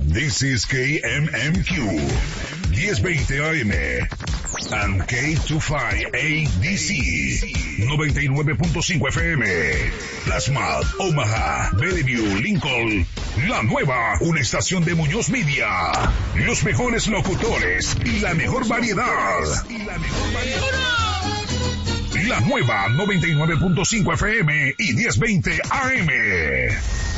This is KMMQ 1020 AM and K25ADC 99.5 FM. Plasma, Omaha, Bellevue, Lincoln. La nueva, una estación de Muñoz Media. Los mejores locutores y la mejor variedad. La nueva 99.5 FM y 1020 AM.